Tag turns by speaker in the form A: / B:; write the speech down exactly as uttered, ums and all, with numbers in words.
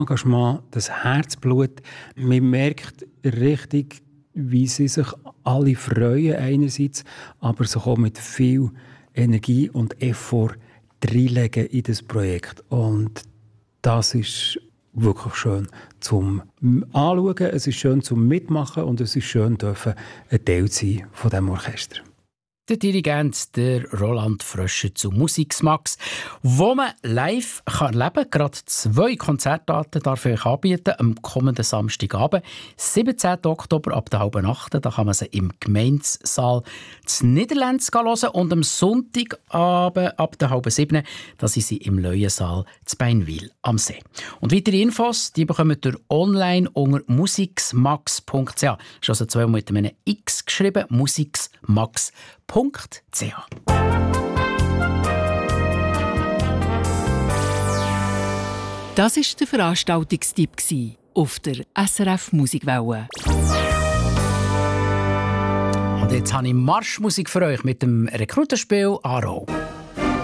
A: Engagement, das Herzblut. Man merkt richtig, wie sie sich alle freuen einerseits, aber sich auch mit viel Energie und Effort reinlegen in das Projekt. Und das ist wirklich schön zum Anschauen, es ist schön zum Mitmachen und es ist schön, dürfen ein Teil sein von diesem Orchester.
B: Der Dirigent, der Roland Fröscher zu Musikmax, wo man live kann erleben kann. Gerade zwei Konzertdaten darf ich euch anbieten. Am kommenden Samstagabend, siebzehnten Oktober ab der halben acht. Da kann man sie im Gemeindesaal des Niederlands hören. Und am Sonntagabend ab der halben sieben, da sind sie im Leuensaal zu Beinwil am See. Und weitere Infos, die bekommt ihr online unter musikmax punkt c h. Das ist also zweimal mit einem X geschrieben, musikmax punkt c h.
C: Das war der Veranstaltungstipp auf der S R F Musikwelle.
B: Und jetzt habe ich Marschmusik für euch mit dem Rekrutenspiel Aarau.